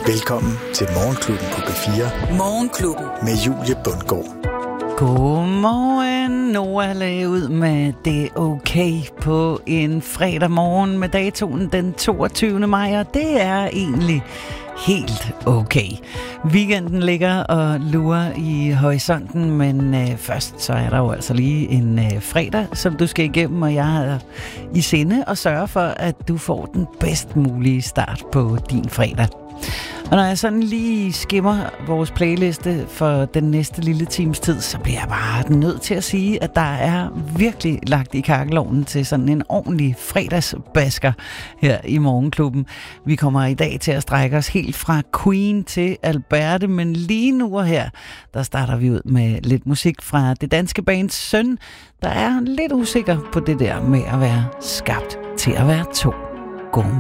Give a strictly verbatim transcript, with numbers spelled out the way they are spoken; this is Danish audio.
Velkommen til Morgenklubben på P fire. Morgenklubben. Med Julie Bundgaard. Godmorgen. Noah lagde ud med Det Okay på en fredag morgen med datoen den toogtyvende maj, og det er egentlig helt okay. Weekenden ligger og lurer i horisonten, men øh, først så er der jo altså lige en øh, fredag, som du skal igennem, og jeg har i sinde at sørge for, at du får den bedst mulige start på din fredag. Og når jeg sådan lige skimmer vores playliste for den næste lille times tid, så bliver jeg bare nødt til at sige, at der er virkelig lagt i kakkelovnen til sådan en ordentlig fredagsbasker her i Morgenklubben. Vi kommer i dag til at strække os helt fra Queen til Alberte, men lige nu og her, der starter vi ud med lidt musik fra det danske bands Søn, der er lidt usikker på det der med at være skabt til at være to. God